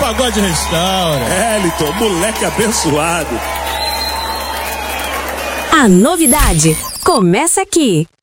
Pagode Restaura. Eliton, moleque abençoado. A novidade começa aqui.